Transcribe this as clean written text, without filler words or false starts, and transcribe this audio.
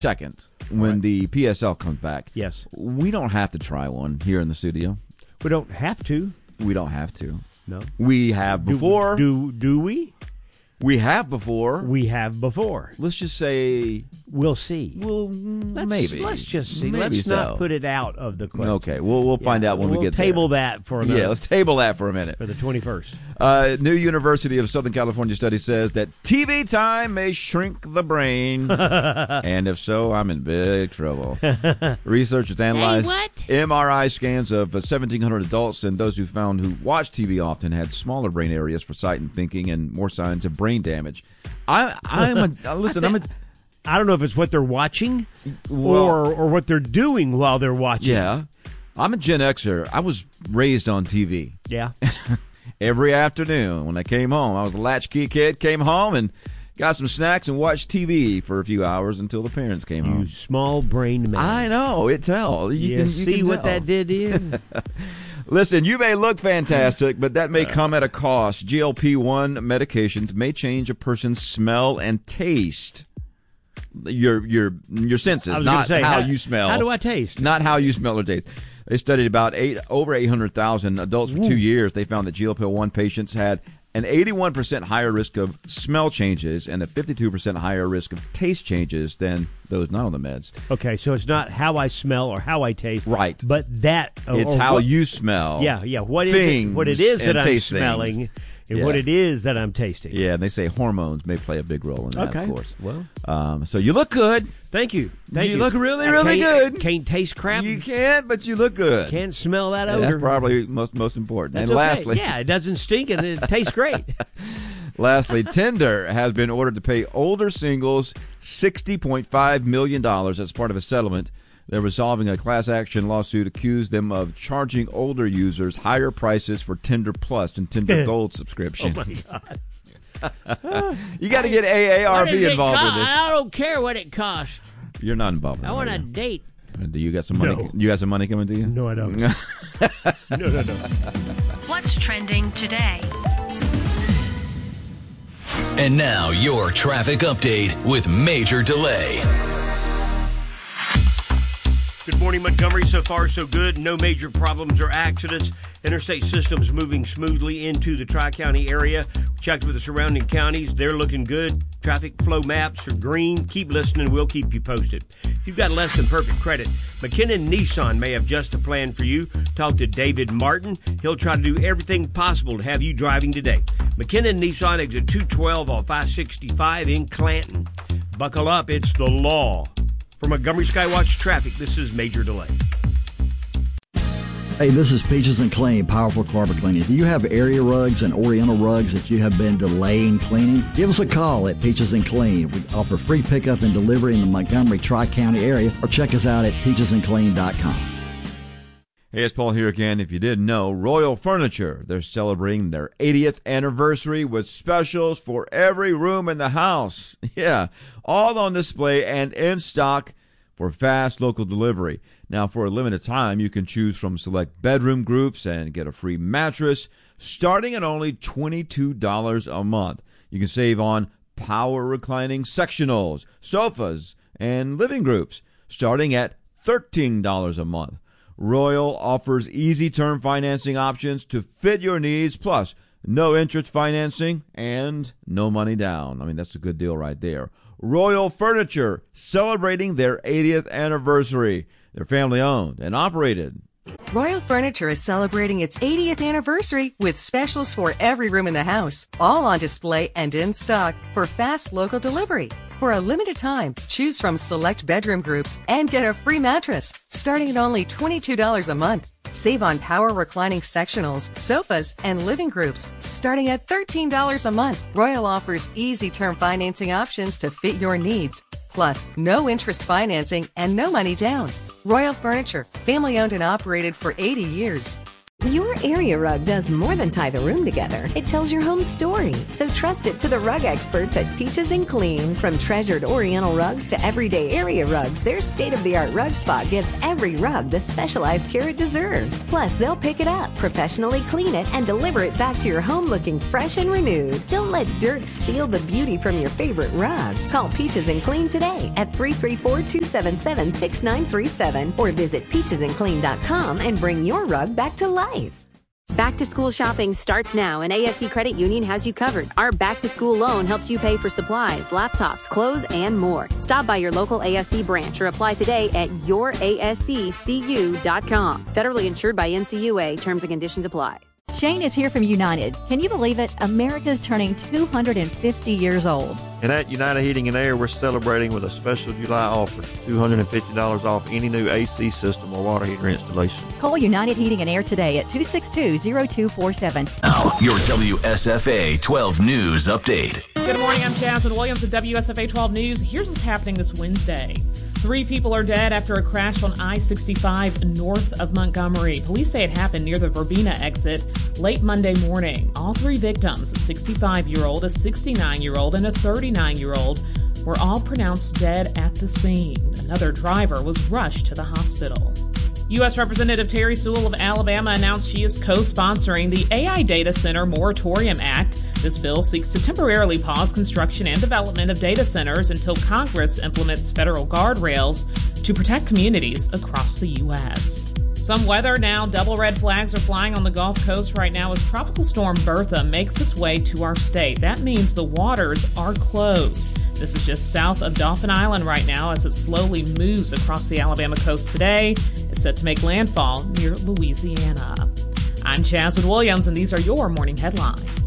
2nd when the PSL comes back. Yes. We don't have to try one here in the studio. We don't have to. We don't have to. No. We have before. Do we? We have before. We have before. Let's just say we'll see. Maybe. Let's just see. Maybe let's not put it out of the question. Okay, we'll find out when we get there. We'll table that for a minute. Yeah, let's table that for a minute. For the 21st. New University of Southern California study says that TV time may shrink the brain. And if so, I'm in big trouble. Researchers analyzed MRI scans of 1,700 adults, and those who found who watched TV often had smaller brain areas for sight and thinking and more signs of brain damage. I don't know if it's what they're watching or what they're doing while they're watching. Yeah. I'm a Gen Xer. I was raised on TV. Yeah. Every afternoon when I came home, I was a latchkey kid, came home and got some snacks and watched TV for a few hours until the parents came home. You small-brained man. I know. It tells. You see what that did to you? Listen, you may look fantastic, but that may come at a cost. GLP-1 medications may change a person's smell and taste. Your senses, not how you smell. How do I taste? Not how you smell or taste. They studied about over 800,000 adults for 2 years. They found that GLP-1 patients had an 81% higher risk of smell changes and a 52% higher risk of taste changes than those not on the meds. Okay, so it's not how I smell or how I taste. Right. But that... It's how you smell. Yeah. What it is that I'm smelling things. And what it is that I'm tasting. Yeah, and they say hormones may play a big role in that, of course. Well, so you look good. Thank you. You look really, really good. Can't taste crap. You can't, but you look good. Can't smell that odor. That's probably most important. That's and okay. lastly, it doesn't stink and it tastes great. Lastly, Tinder has been ordered to pay older singles $60.5 million as part of a settlement. They're resolving a class action lawsuit accused them of charging older users higher prices for Tinder Plus and Tinder Gold subscriptions. Oh, my God. You got to get AARP involved in this. I don't care what it costs. You're not involved in it. I want a date. Do you got some money? No. You got some money coming to you? No, I don't. No. What's trending today? And now your traffic update with Major Delay. Good morning, Montgomery. So far, so good. No major problems or accidents. Interstate systems moving smoothly into the Tri-County area. We checked with the surrounding counties. They're looking good. Traffic flow maps are green. Keep listening. We'll keep you posted. If you've got less than perfect credit, McKinnon Nissan may have just a plan for you. Talk to David Martin. He'll try to do everything possible to have you driving today. McKinnon Nissan, exit 212 on 565 in Clanton. Buckle up. It's the law. For Montgomery Skywatch Traffic, this is Major Delay. Hey, this is Peaches and Clean, Powerful Carpet Cleaning. Do you have area rugs and oriental rugs that you have been delaying cleaning? Give us a call at Peaches and Clean. We offer free pickup and delivery in the Montgomery Tri-County area, or check us out at peachesandclean.com. Hey, it's Paul here again. If you didn't know, Royal Furniture, they're celebrating their 80th anniversary with specials for every room in the house. Yeah, all on display and in stock for fast local delivery. Now, for a limited time, you can choose from select bedroom groups and get a free mattress starting at only $22 a month. You can save on power reclining sectionals, sofas, and living groups starting at $13 a month. Royal offers easy-term financing options to fit your needs, plus no interest financing and no money down. I mean, that's a good deal right there. Royal Furniture, celebrating their 80th anniversary. They're family-owned and operated. Royal Furniture is celebrating its 80th anniversary with specials for every room in the house, all on display and in stock for fast local delivery. For a limited time, choose from select bedroom groups and get a free mattress starting at only $22 a month. Save on power reclining sectionals, sofas, and living groups starting at $13 a month. Royal offers easy-term financing options to fit your needs. Plus, no interest financing and no money down. Royal Furniture, family-owned and operated for 80 years. Your area rug does more than tie the room together. It tells your home story. So trust it to the rug experts at Peaches and Clean. From treasured Oriental rugs to everyday area rugs, their state-of-the-art rug spot gives every rug the specialized care it deserves. Plus, they'll pick it up, professionally clean it, and deliver it back to your home looking fresh and renewed. Don't let dirt steal the beauty from your favorite rug. Call Peaches and Clean today at 334-277-6937 or visit peachesandclean.com and bring your rug back to life. Back to school shopping starts now, and ASC Credit Union has you covered. Our back to school loan helps you pay for supplies, laptops, clothes, and more. Stop by your local ASC branch or apply today at yourasccu.com. Federally insured by NCUA. Terms and conditions apply. Shane is here from United. Can you believe it? America's turning 250 years old. And at United Heating and Air, we're celebrating with a special July offer, $250 off any new AC system or water heater installation. Call United Heating and Air today at 262-0247. Now, your WSFA 12 News Update. Good morning, I'm Jasmine Williams at WSFA 12 News. Here's what's happening this Wednesday. 3 people are dead after a crash on I-65 north of Montgomery. Police say it happened near the Verbena exit late Monday morning. All 3 victims, a 65-year-old, a 69-year-old, and a 39-year-old, were all pronounced dead at the scene. Another driver was rushed to the hospital. U.S. Representative Terry Sewell of Alabama announced she is co-sponsoring the AI Data Center Moratorium Act. This bill seeks to temporarily pause construction and development of data centers until Congress implements federal guardrails to protect communities across the U.S. Some weather now. Double red flags are flying on the Gulf Coast right now as Tropical Storm Bertha makes its way to our state. That means the waters are closed. This is just south of Dauphin Island right now as it slowly moves across the Alabama coast today. It's set to make landfall near Louisiana. I'm Jasmine Williams, and these are your morning headlines.